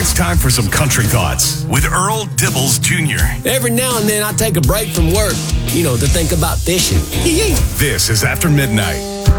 It's time for some country thoughts with Earl Dibbles Jr. Every now and then I take a break from work, to think about fishing. This is After Midnight.